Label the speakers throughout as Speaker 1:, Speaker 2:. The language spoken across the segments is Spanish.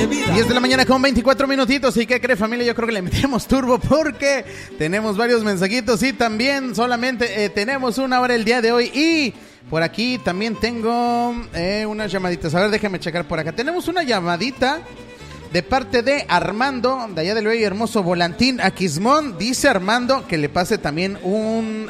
Speaker 1: 10 de la mañana con 24 minutitos. ¿Y qué cree, familia? Yo creo que le metemos turbo porque tenemos varios mensajitos y también solamente tenemos una hora el día de hoy. Y por aquí también tengo unas llamaditas. A ver, déjame checar por acá. Tenemos una llamadita de parte de Armando, de allá del bello y hermoso Volantín, Aquismón. Dice Armando que le pase también un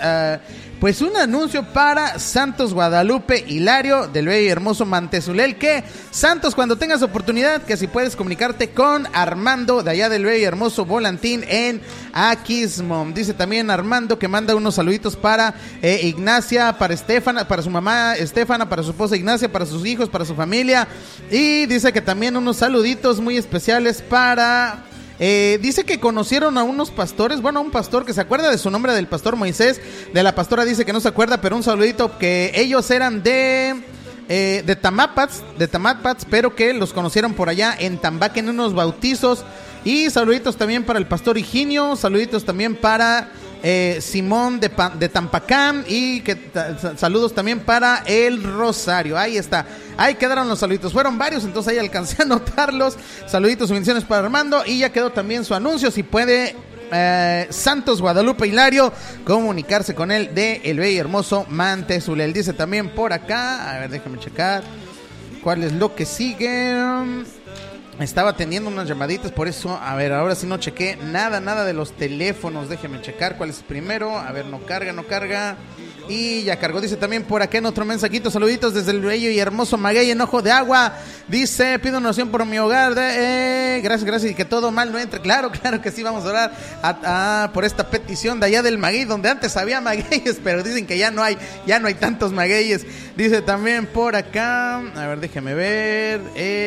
Speaker 1: anuncio para Santos Guadalupe Hilario, del bello y hermoso Mantezulel. Que Santos, cuando tengas oportunidad, que si puedes comunicarte con Armando, de allá del bello y hermoso Volantín en Aquismón. Dice también Armando que manda unos saluditos para Ignacia, para Estefana, para su mamá Estefana, para su esposa Ignacia, para sus hijos, para su familia. Y dice que también unos saluditos muy especiales para... dice que conocieron a unos pastores, bueno, a un pastor que se acuerda de su nombre, del pastor Moisés. De la pastora dice que no se acuerda, pero un saludito, que ellos eran de Tamapats, pero que los conocieron por allá en Tambaque en unos bautizos. Y saluditos también para el pastor Higinio, saluditos también para Simón de Tampacán, y saludos también para el Rosario. Ahí está, ahí quedaron los saluditos, fueron varios, entonces ahí alcancé a anotarlos. Saluditos y bendiciones para Armando, y ya quedó también su anuncio. Si puede Santos Guadalupe Hilario comunicarse con él de el bello y hermoso Mantezulel. Dice también por acá, a ver, déjame checar cuál es lo que sigue. Estaba teniendo unas llamaditas, por eso, a ver, ahora sí no chequé nada de los teléfonos. Déjeme checar cuál es primero. A ver, no carga. Y ya cargó. Dice también por acá en otro mensajito, saluditos desde el bello y hermoso Maguey en Ojo de Agua. Dice, pido una oración por mi hogar. Gracias, y que todo mal no entre. Claro que sí, vamos a orar por esta petición de allá del Maguey, donde antes había magueyes, pero dicen que ya no hay tantos magueyes. Dice también por acá, a ver, déjeme ver,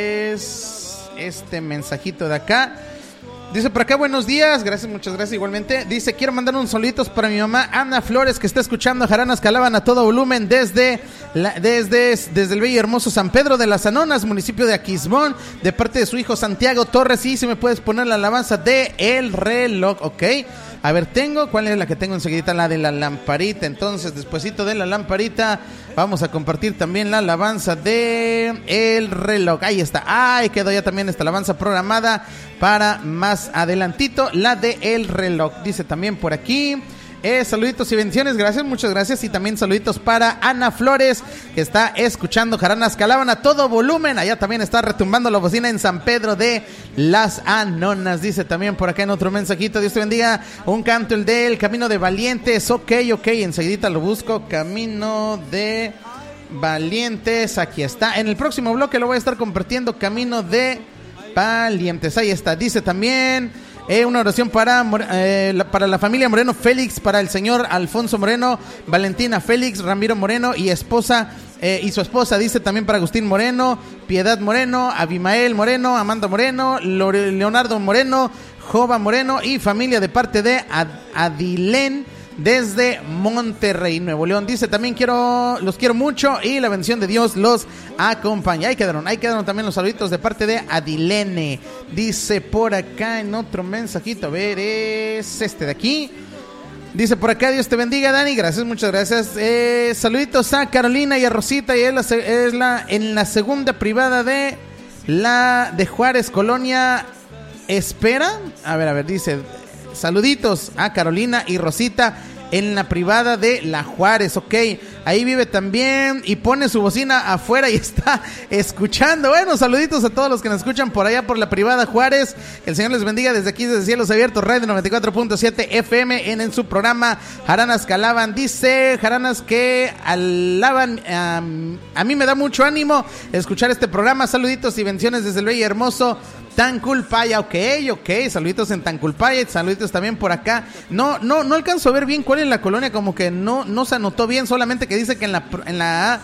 Speaker 1: es este mensajito de acá. Dice por acá, buenos días, muchas gracias igualmente. Dice, quiero mandar unos saluditos para mi mamá Ana Flores, que está escuchando Jaranas que alaban a todo volumen desde el bello y hermoso San Pedro de las Anonas, municipio de Aquismón, de parte de su hijo Santiago Torres. Y si me puedes poner la alabanza de El Reloj, ok. A ver, ¿cuál es la que tengo enseguida? La de la lamparita. Entonces, despuesito de la lamparita, vamos a compartir también la alabanza de El Reloj. Ahí está. Ahí quedó ya también esta alabanza programada para más adelantito, la de El Reloj. Dice también por aquí, saluditos y bendiciones, muchas gracias. Y también saluditos para Ana Flores, que está escuchando Jaranas que alaban a todo volumen. Allá también está retumbando la bocina en San Pedro de las Anonas. Dice también por acá en otro mensajito, Dios te bendiga, un canto, el del Camino de Valientes. Ok, enseguidita lo busco, Camino de Valientes, aquí está. En el próximo bloque lo voy a estar compartiendo, Camino de Valientes, ahí está. Dice también una oración para la familia Moreno Félix, para el señor Alfonso Moreno, Valentina Félix, Ramiro Moreno y esposa y su esposa. Dice también para Agustín Moreno, Piedad Moreno, Abimael Moreno, Amanda Moreno, Leonardo Moreno, Jova Moreno y familia de parte de Adilén desde Monterrey, Nuevo León. Dice también, los quiero mucho y la bendición de Dios los acompaña. Ahí quedaron también los saluditos de parte de Adilene. Dice por acá en otro mensajito, a ver, es este de aquí. Dice por acá, Dios te bendiga, Dani, muchas gracias. Saluditos a Carolina y a Rosita, y es en la segunda privada de Juárez, Colonia Espera. A ver, dice, saluditos a Carolina y Rosita en la privada de La Juárez, ok. Ahí vive también y pone su bocina afuera y está escuchando. Bueno, saluditos a todos los que nos escuchan por allá por la privada Juárez. Que el Señor les bendiga desde aquí, desde Cielos Abiertos, Radio 94.7 FM en su programa Jaranas que alaban. Dice Jaranas que alaban. A mí me da mucho ánimo escuchar este programa. Saluditos y bendiciones desde el bello y hermoso Tanculpaya, ok, saluditos en Tanculpaya, saluditos también por acá. No alcanzo a ver bien cuál es la colonia, como que no se anotó bien, solamente que dice que en la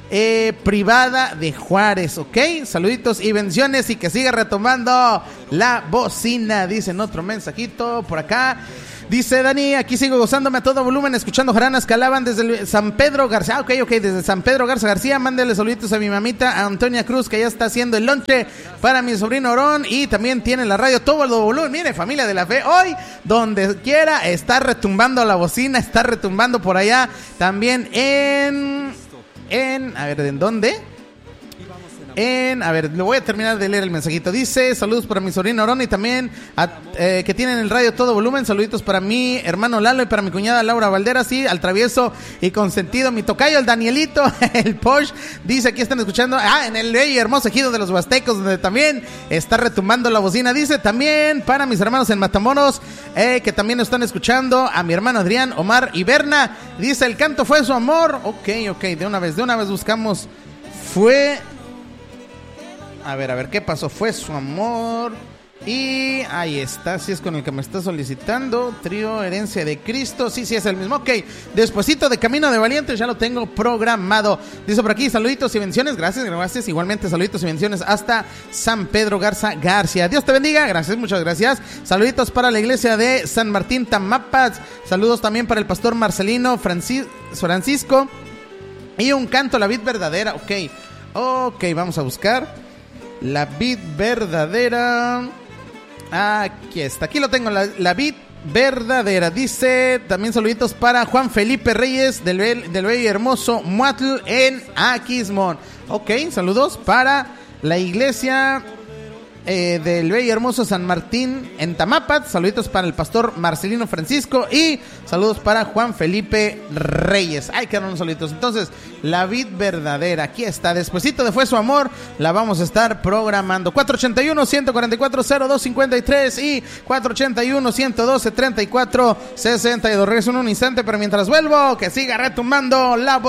Speaker 1: privada de Juárez, ok, saluditos y bendiciones y que siga retomando la bocina, dice en otro mensajito por acá. Dice Dani, aquí sigo gozándome a todo volumen, escuchando Jaranas que alaban desde San Pedro Garza. Ok, desde San Pedro Garza García. Mándale saluditos a mi mamita, a Antonia Cruz, que ya está haciendo el lonche para mi sobrino Orón. Y también tiene la radio todo el volumen. Mire, familia de la fe, hoy, donde quiera, está retumbando la bocina, está retumbando por allá. También a ver, ¿en dónde? A ver, lo voy a terminar de leer el mensajito. Dice, saludos para mi sobrino Orón y también que tienen el radio todo volumen. Saluditos para mi hermano Lalo y para mi cuñada Laura Valderas y al travieso y consentido mi tocayo, el Danielito, el Posh. Dice, aquí están escuchando, en el bello y hermoso ejido de los Huastecos, donde también está retumbando la bocina. Dice, también para mis hermanos en Matamoros, que también están escuchando, a mi hermano Adrián, Omar y Berna. Dice, el canto fue su amor. Ok, de una vez buscamos. A ver, ¿qué pasó? Fue su amor. Y ahí está, si es con el que me está solicitando. Trío Herencia de Cristo. Sí, es el mismo. Ok, despuesito de Camino de Valientes ya lo tengo programado. Dice por aquí, saluditos y bendiciones. Gracias. Igualmente, saluditos y bendiciones hasta San Pedro Garza García. Dios te bendiga. Gracias, muchas gracias. Saluditos para la iglesia de San Martín Tamapas. Saludos también para el pastor Marcelino Francisco. Y un canto, la vid verdadera. Ok, vamos a buscar la vid verdadera. Aquí está, aquí lo tengo, la vid verdadera. Dice también saluditos para Juan Felipe Reyes del bello y hermoso Muatl en Aquismón. Ok, saludos para la iglesia del bello y hermoso San Martín en Tamapat. Saluditos para el pastor Marcelino Francisco y saludos para Juan Felipe Reyes. Ay, quedaron unos saluditos. Entonces, la vid verdadera, aquí está. Despuesito de Fue su amor, la vamos a estar programando. 481-144-0253 y 481-112-34-62. Regreso en un instante, pero mientras vuelvo, que siga retumbando la